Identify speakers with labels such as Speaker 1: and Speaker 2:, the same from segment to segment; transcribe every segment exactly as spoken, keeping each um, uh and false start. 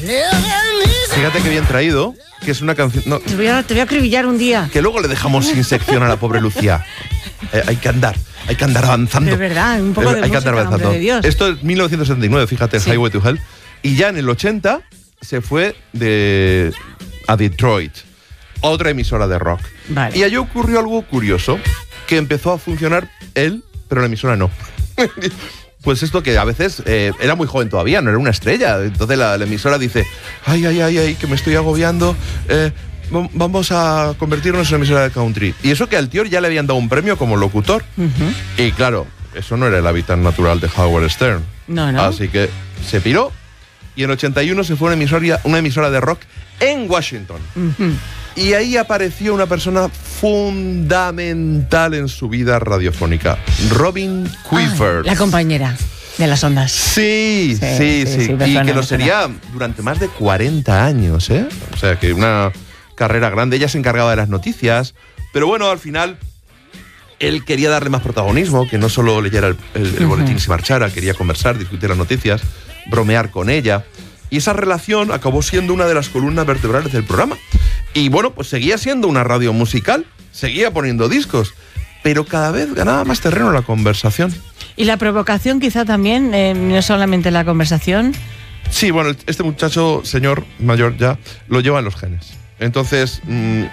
Speaker 1: Fíjate que bien traído, que es una canción... No,
Speaker 2: te, voy a, te voy a acribillar un día.
Speaker 1: Que luego le dejamos sin sección a la pobre Lucía. Eh, hay que andar, hay que andar avanzando.
Speaker 2: De verdad, un poco de
Speaker 1: eh, Hay
Speaker 2: música,
Speaker 1: que andar avanzando.
Speaker 2: De Dios.
Speaker 1: Esto es mil novecientos setenta y nueve, fíjate, el sí. Highway to Hell. Y ya en el ochenta se fue de, a Detroit, otra emisora de rock.
Speaker 2: Vale.
Speaker 1: Y allí ocurrió algo curioso, que empezó a funcionar él, pero la emisora no. Pues esto que a veces eh, era muy joven todavía, no era una estrella. Entonces la, la emisora dice, ay, ay, ay, ay, que me estoy agobiando, eh, vamos a convertirnos en una emisora de country. Y eso que al tío ya le habían dado un premio como locutor. Uh-huh. Y claro, eso no era el hábitat natural de Howard Stern.
Speaker 2: No, no.
Speaker 1: Así que se piró y en ochenta y uno se fue a una emisora, una emisora de rock en Washington. Uh-huh. Y ahí apareció una persona fundamental en su vida radiofónica, Robin Quifford.
Speaker 2: Ah, la compañera de las ondas.
Speaker 1: Sí, sí, sí. sí, sí. Y que lo sería durante más de cuarenta años, ¿eh? O sea, que una carrera grande. Ella se encargaba de las noticias. Pero bueno, al final, él quería darle más protagonismo, que no solo leyera el, el, el uh-huh. boletín y se marchara, quería conversar, discutir las noticias, bromear con ella. Y esa relación acabó siendo una de las columnas vertebrales del programa. Y bueno, pues seguía siendo una radio musical, seguía poniendo discos, pero cada vez ganaba más terreno la conversación.
Speaker 2: ¿Y la provocación quizá también, eh, no solamente la conversación?
Speaker 1: Sí, bueno, este muchacho, señor mayor ya, lo lleva en los genes. Entonces, mmm,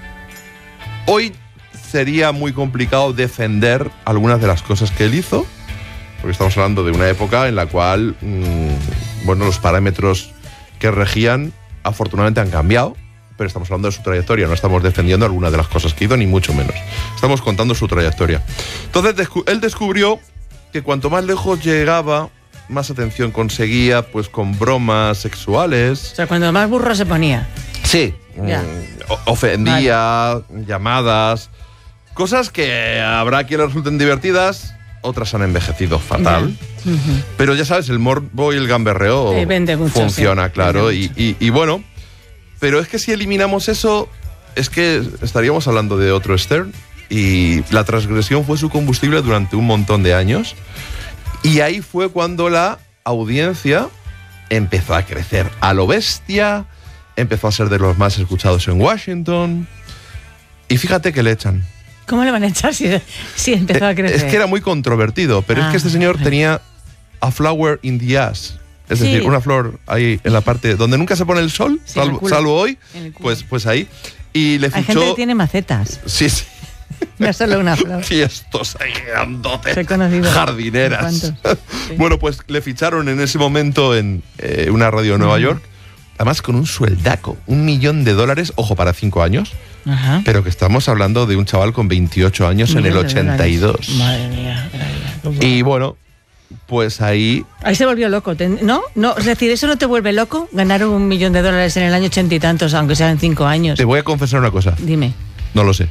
Speaker 1: hoy sería muy complicado defender algunas de las cosas que él hizo, porque estamos hablando de una época en la cual, mmm, bueno, los parámetros que regían afortunadamente han cambiado, pero estamos hablando de su trayectoria, no estamos defendiendo algunas de las cosas que hizo, ni mucho menos. Estamos contando su trayectoria. Entonces, descu- él descubrió que cuanto más lejos llegaba, más atención conseguía, pues con bromas sexuales.
Speaker 2: O sea, cuando más burro se ponía.
Speaker 1: Sí, yeah. ofendía, vale. llamadas, cosas que habrá quien le resulten divertidas, otras han envejecido fatal. Yeah. Uh-huh. Pero ya sabes, el morbo y el gamberreo
Speaker 2: eh, vende mucho,
Speaker 1: funciona,
Speaker 2: sí.
Speaker 1: claro. Y, y, y bueno, pero es que si eliminamos eso, es que estaríamos hablando de otro Stern. Y la transgresión fue su combustible durante un montón de años. Y ahí fue cuando la audiencia empezó a crecer a lo bestia, empezó a ser de los más escuchados en Washington. Y fíjate que le echan.
Speaker 2: ¿Cómo le van a echar si, si empezó a crecer?
Speaker 1: Es que era muy controvertido, pero ah, es que este señor okay. tenía a flower in the ass. Es sí. decir, una flor ahí en la parte donde nunca se pone el sol, sí, salvo, el salvo hoy, pues, pues ahí. Y le fichó...
Speaker 2: Hay gente que tiene macetas.
Speaker 1: Sí, sí.
Speaker 2: No solo una flor.
Speaker 1: Y estos ahí grandotes,
Speaker 2: conocido,
Speaker 1: jardineras.
Speaker 2: Sí.
Speaker 1: Bueno, pues le ficharon en ese momento en eh, una radio de Nueva uh-huh. York, además con un sueldaco, un millón de dólares, ojo, para cinco años, uh-huh. pero que estamos hablando de un chaval con veintiocho años en el ochenta y dos.
Speaker 2: Madre mía. Madre mía.
Speaker 1: Y bueno, pues ahí...
Speaker 2: Ahí se volvió loco, ¿no? no Es decir, ¿eso no te vuelve loco? Ganar un millón de dólares en el año ochenta y tantos, aunque sea en cinco años.
Speaker 1: Te voy a confesar una cosa.
Speaker 2: Dime.
Speaker 1: No lo sé.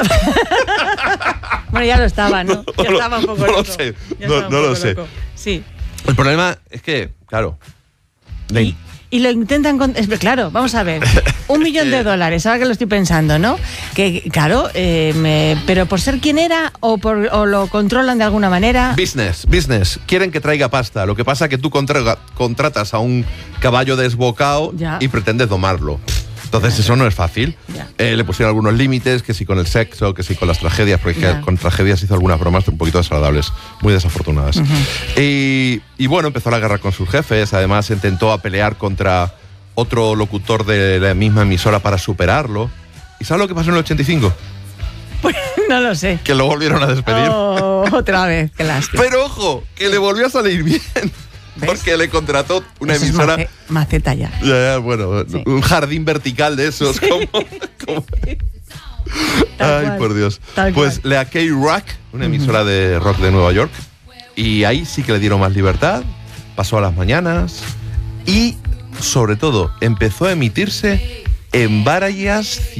Speaker 2: Bueno, ya lo estaba, ¿no? Ya
Speaker 1: no,
Speaker 2: estaba un poco
Speaker 1: no
Speaker 2: loco.
Speaker 1: Lo sé.
Speaker 2: Ya
Speaker 1: no no lo sé.
Speaker 2: Loco. Sí.
Speaker 1: El problema es que, claro...
Speaker 2: Y, y lo intentan... Con, es, claro, vamos a ver. Un millón de dólares, ahora que lo estoy pensando, ¿no? Que, claro, eh, me, pero por ser quien era o, por, o lo controlan de alguna manera...
Speaker 1: Business, business. Quieren que traiga pasta. Lo que pasa es que tú contra, contratas a un caballo desbocado ya. y pretendes domarlo. Entonces eso no es fácil. Eh, le pusieron algunos límites, que si con el sexo, que si con las tragedias, porque yeah. con tragedias hizo algunas bromas un poquito desagradables, muy desafortunadas. Uh-huh. Y, y bueno, empezó la guerra con sus jefes, además intentó a pelear contra otro locutor de la misma emisora para superarlo. ¿Y sabes lo que pasó en el ochenta y cinco?
Speaker 2: Pues no lo sé.
Speaker 1: Que lo volvieron a despedir.
Speaker 2: Oh, otra vez, qué lástima.
Speaker 1: Pero ojo, que le volvió a salir bien. ¿Ves? Porque le contrató una
Speaker 2: eso
Speaker 1: emisora...
Speaker 2: Es mace, maceta ya.
Speaker 1: Ya, ya, bueno, sí. un jardín vertical de esos. Sí. Como, como... Ay, cual. Por Dios. Tal pues cual. La K-Rock, una emisora uh-huh. de rock de Nueva York, y ahí sí que le dieron más libertad, pasó a las mañanas y, sobre todo, empezó a emitirse en varias